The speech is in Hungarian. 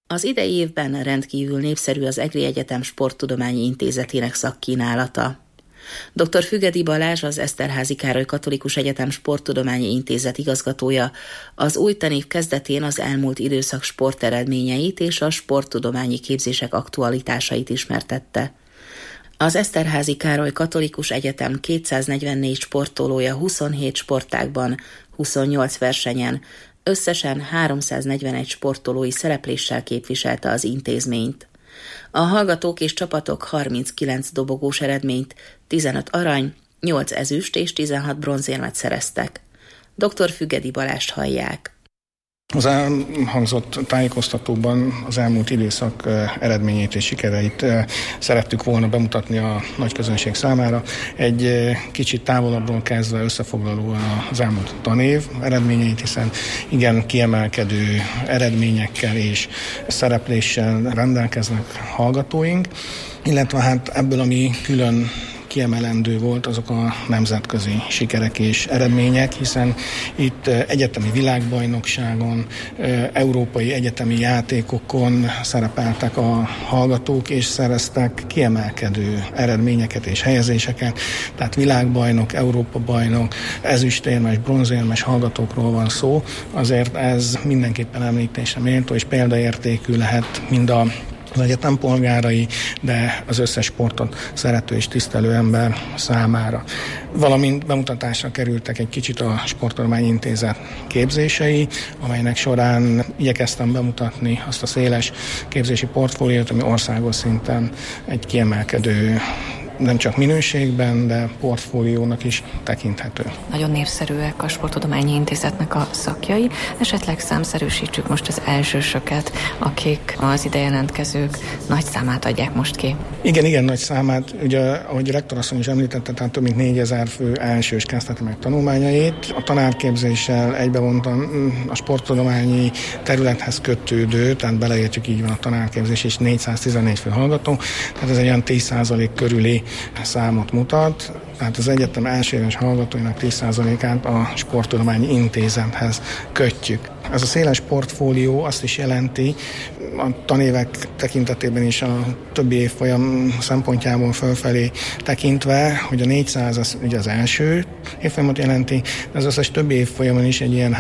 Az idei évben rendkívül népszerű az EGRI Egyetem Sporttudományi Intézetének szakkínálata. Dr. Fügedi Balázs, az Eszterházy Károly Katolikus Egyetem Sporttudományi Intézet igazgatója az új tanév kezdetén az elmúlt időszak sporteredményeit és a sporttudományi képzések aktualitásait ismertette. Az Eszterházy Károly Katolikus Egyetem 244 sportolója 27 sportágban, 28 versenyen, összesen 341 sportolói szerepléssel képviselte az intézményt. A hallgatók és csapatok 39 dobogós eredményt, 15 arany, 8 ezüst és 16 bronzérmet szereztek. Dr. Fügedi Balást hallják. Az elhangzott tájékoztatóban az elmúlt időszak eredményét és sikereit szerettük volna bemutatni a nagy közönség számára. Egy kicsit távolabbról kezdve összefoglalóan az elmúlt tanév eredményeit, hiszen igen kiemelkedő eredményekkel és szerepléssel rendelkeznek hallgatóink, illetve hát ebből, ami külön kiemelendő volt, azok a nemzetközi sikerek és eredmények, hiszen itt egyetemi világbajnokságon, európai egyetemi játékokon szerepeltek a hallgatók, és szereztek kiemelkedő eredményeket és helyezéseket, tehát világbajnok, Európa-bajnok, ezüstérmes, bronzérmes hallgatókról van szó, azért ez mindenképpen említésre méltó, és példaértékű lehet mind az egyetem polgárai, de az összes sportot szerető és tisztelő ember számára. Valamint bemutatásra kerültek egy kicsit a Sporttudományi Intézet képzései, amelynek során igyekeztem bemutatni azt a széles képzési portfóliót, ami országos szinten egy kiemelkedő, nem csak minőségben, de portfóliónak is tekinthető. Nagyon népszerűek a Sporttudományi Intézetnek a szakjai. Esetleg számszerűsítsük most az elsősöket, akik az ide jelentkezők nagy számát adják most ki. Igen, nagy számát. Ugye, ahogy a rektorasszony is említette, tehát több mint 4000 fő elsős kezdheti meg tanulmányait. A tanárképzéssel egybevontan a sporttudományi területhez kötődő, tehát beleértjük így van a tanárképzés, és 414 fő hallgató, tehát ez egy olyan 10% körüli számot mutat, tehát az egyetem első éves hallgatóinak 10%-át a Sporttudományi Intézethez kötjük. Ez a széles portfólió azt is jelenti, a tanévek tekintetében is a többi évfolyam szempontjából fölfelé tekintve, hogy a 400 az ugye az első évfolyamot jelenti, de az összes többi évfolyamon is egy ilyen